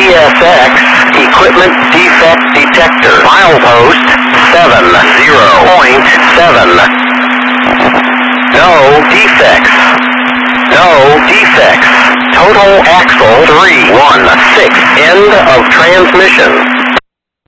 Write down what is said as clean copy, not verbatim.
CSX Equipment Defect Detector. Milepost 70.7. No defects. No defects. Total axle 316. End of transmission.